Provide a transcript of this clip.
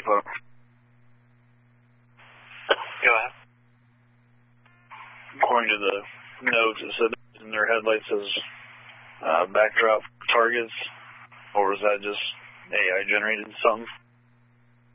info. Go ahead. According to the notes, it said in their headlights as backdrop targets, or was that just AI generated something?